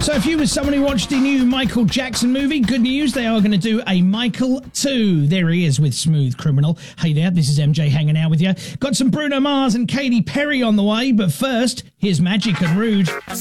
So if you were someone who watched the new Michael Jackson movie, good news, they are going to do a Michael 2. There he is with Smooth Criminal. Hey there, this is MJ hanging out with you. Got some Bruno Mars and Katy Perry on the way, but first, here's Magic and Rude.